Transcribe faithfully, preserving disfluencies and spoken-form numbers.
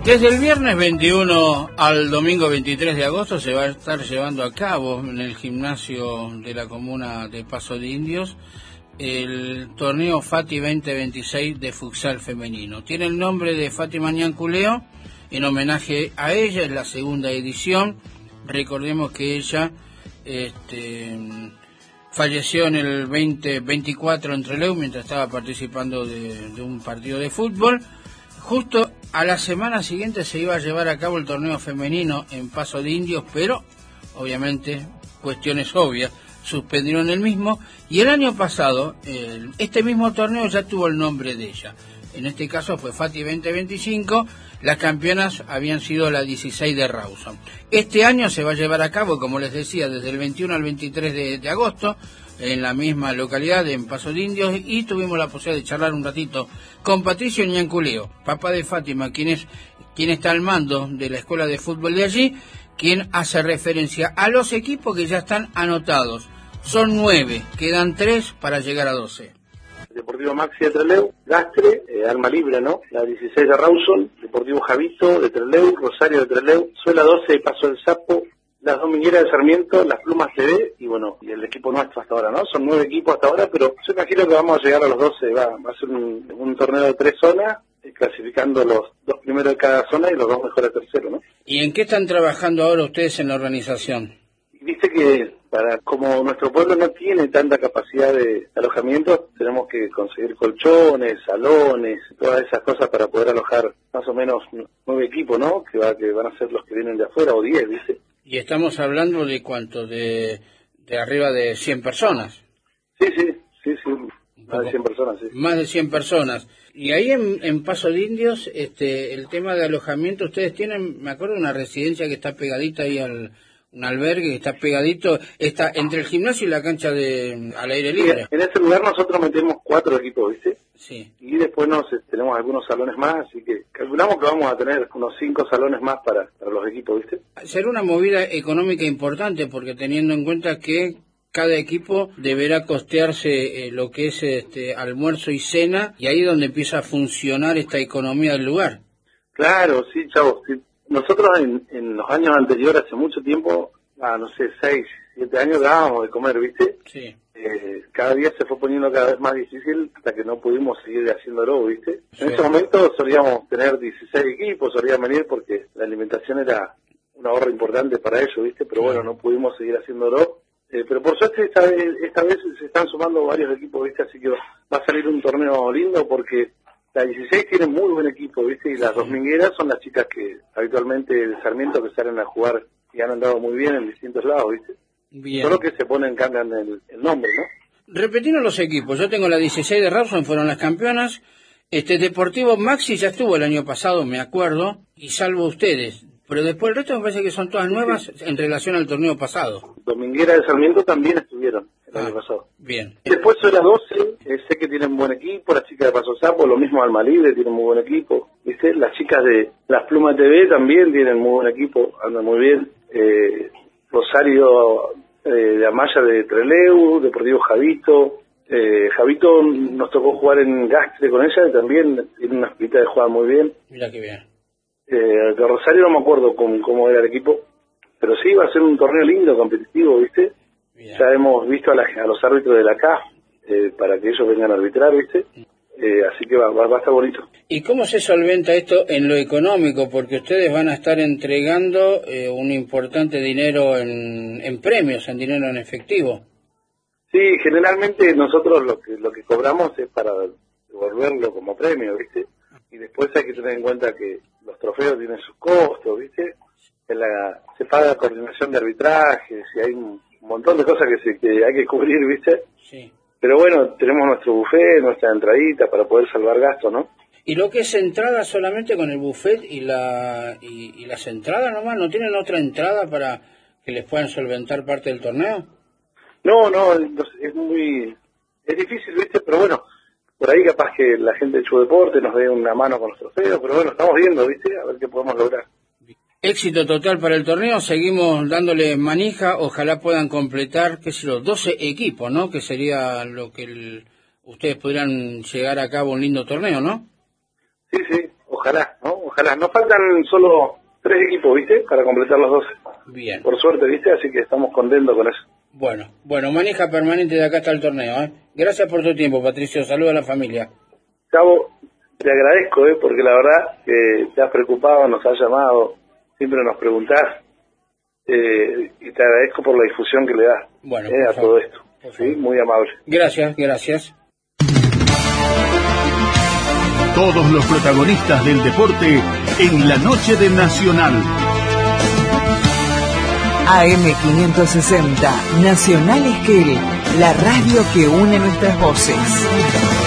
Desde el viernes veintiuno al domingo veintitrés de agosto se va a estar llevando a cabo en el gimnasio de la comuna de Paso de Indios el torneo Fati veinte veintiséis de futsal femenino. Tiene el nombre de Fátima Ñanculeo en homenaje a ella, es la segunda edición. Recordemos que ella este, falleció en el veinte veinticuatro en Trelew mientras estaba participando de, de un partido de fútbol. Justo a la semana siguiente se iba a llevar a cabo el torneo femenino en Paso de Indios, pero obviamente cuestiones obvias suspendieron el mismo, y el año pasado el, este mismo torneo ya tuvo el nombre de ella. En este caso fue Fati veinte veinticinco, las campeonas habían sido la dieciséis de Rawson. Este año se va a llevar a cabo, como les decía, desde el veintiuno al veintitrés de, de agosto, en la misma localidad, en Paso de Indios, y tuvimos la posibilidad de charlar un ratito con Patricio Ñanculeo, papá de Fátima, quien es quien está al mando de la escuela de fútbol de allí, quien hace referencia a los equipos que ya están anotados. Son nueve, quedan tres para llegar a doce. Deportivo Maxi de Trelew, Gastre, eh, Alma Libre, ¿no? La dieciséis de Rawson, Deportivo Javito de Trelew, Rosario de Trelew, Suela doce de Paso del Sapo, las Domingueras de Sarmiento, las Plumas T V y bueno, y el equipo nuestro hasta ahora, ¿no? Son nueve equipos hasta ahora, pero yo imagino que vamos a llegar a los doce, va, va a ser un, un torneo de tres zonas, eh, clasificando los dos primeros de cada zona y los dos mejores terceros, ¿no? ¿Y en qué están trabajando ahora ustedes en la organización? Viste que para como nuestro pueblo no tiene tanta capacidad de alojamiento, tenemos que conseguir colchones, salones, todas esas cosas para poder alojar más o menos nueve equipos, ¿no? Que, va, que van a ser los que vienen de afuera, o diez, ¿viste? Y estamos hablando de cuánto, de, de arriba de cien personas. Sí, sí, sí, sí, más de cien personas, sí. Más de cien personas. Y ahí en, en Paso de Indios, este, el tema de alojamiento, ustedes tienen, me acuerdo, una residencia que está pegadita ahí al... un albergue que está pegadito, está entre el gimnasio y la cancha de al aire libre. Sí, en ese lugar nosotros metemos cuatro equipos, ¿viste? Sí. Y después nos tenemos algunos salones más, así que calculamos que vamos a tener unos cinco salones más para, para los equipos, ¿viste? Será una movida económica importante, porque teniendo en cuenta que cada equipo deberá costearse eh, lo que es este almuerzo y cena, y ahí es donde empieza a funcionar esta economía del lugar. Claro, sí, chavos, sí. Nosotros en, en los años anteriores, hace mucho tiempo, ah, no sé, seis, siete años dábamos de comer, ¿viste? Sí. Eh, cada día se fue poniendo cada vez más difícil hasta que no pudimos seguir haciéndolo, ¿viste? Sí. En ese momento solíamos tener dieciséis equipos, solían venir porque la alimentación era un ahorro importante para ellos, ¿viste? Pero bueno, no pudimos seguir haciéndolo. Eh, pero por suerte esta vez, esta vez se están sumando varios equipos, ¿viste? Así que va a salir un torneo lindo porque... La dieciséis tiene muy buen equipo, ¿viste? Y las sí. Domingueras son las chicas que habitualmente de Sarmiento que salen a jugar y han andado muy bien en distintos lados, ¿viste? Bien. Solo que se ponen, cambian el, el nombre, ¿no? Repetiendo los equipos, yo tengo la dieciséis de Rawson, fueron las campeonas. Este Deportivo Maxi ya estuvo el año pasado, me acuerdo, y salvo ustedes. Pero después el resto me parece que son todas nuevas sí. en relación al torneo pasado. Dominguera de Sarmiento también estuvieron el ah, año pasado. Bien. Después Suela doce, eh, sé que tienen buen equipo, las chicas de Paso Sapo, lo mismo Alma Libre, tienen muy buen equipo, ¿viste? Las chicas de Las Plumas T V también tienen muy buen equipo, andan muy bien. Eh, Rosario eh, de Amaya de Trelew, Deportivo Javito. Eh, Javito nos tocó jugar en Gastre con ella y también tiene una espita de jugar muy bien. Mira qué bien. Eh, de Rosario no me acuerdo cómo, cómo era el equipo, pero sí va a ser un torneo lindo, competitivo, ¿viste? Bien. Ya hemos visto a, la, a los árbitros de la C A F eh, para que ellos vengan a arbitrar, ¿viste? Eh, así que va, va, va a estar bonito. ¿Y cómo se solventa esto en lo económico? Porque ustedes van a estar entregando eh, un importante dinero en, en premios, en dinero en efectivo. Sí, generalmente nosotros lo que lo que cobramos es para devolverlo como premio, ¿viste? Y después hay que tener en cuenta que los trofeos tienen sus costos, ¿viste? En la, se paga coordinación de arbitrajes y hay un, un montón de cosas que, se, que hay que cubrir, ¿viste? Sí. Pero bueno, tenemos nuestro buffet, nuestra entradita para poder salvar gastos, ¿no? ¿Y lo que es entrada solamente con el buffet y la y, y las entradas nomás? ¿No tienen otra entrada para que les puedan solventar parte del torneo? No, no, es muy... es difícil, ¿viste? Pero bueno, por ahí capaz que la gente de Chu Deporte nos dé una mano con los trofeos, pero bueno, estamos viendo, ¿viste? A ver qué podemos lograr. Éxito total para el torneo, seguimos dándole manija, ojalá puedan completar, qué sé yo, doce equipos, ¿no? Que sería lo que el, ustedes podrían llegar a cabo un lindo torneo, ¿no? Sí, sí, ojalá, ¿no? Ojalá. ojalá. Nos faltan solo tres equipos, ¿viste? Para completar los doce. Bien. Por suerte, ¿viste? Así que estamos contentos con eso. Bueno, bueno, manija permanente de acá hasta el torneo, ¿eh? Gracias por tu tiempo, Patricio. Saludos a la familia. Cabo, te agradezco, ¿eh? Porque la verdad que te has preocupado, nos has llamado, siempre nos preguntás. Eh, y te agradezco por la difusión que le das bueno, eh, a favor, todo esto. ¿Sí? Muy amable. Gracias, gracias. Todos los protagonistas del deporte en la noche de Nacional. A M quinientos sesenta, Nacional Esquel, la radio que une nuestras voces.